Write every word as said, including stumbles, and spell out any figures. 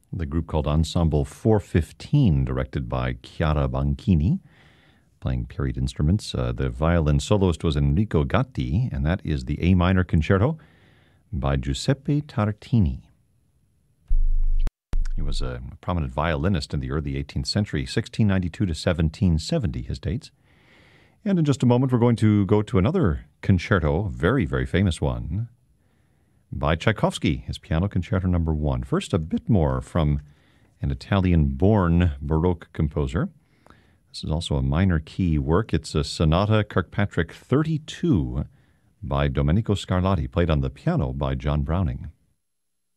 the group called Ensemble four fifteen, directed by Chiara Banchini, playing period instruments. Uh, the violin soloist was Enrico Gatti, and that is the A minor concerto by Giuseppe Tartini. He was a prominent violinist in the early eighteenth century, sixteen ninety-two to seventeen seventy, his dates. And in just a moment, we're going to go to another concerto, a very, very famous one, by Tchaikovsky, his Piano Concerto Number One. First, a bit more from an Italian-born Baroque composer. This is also a minor key work. It's a Sonata Kirkpatrick thirty-two by Domenico Scarlatti, played on the piano by John Browning.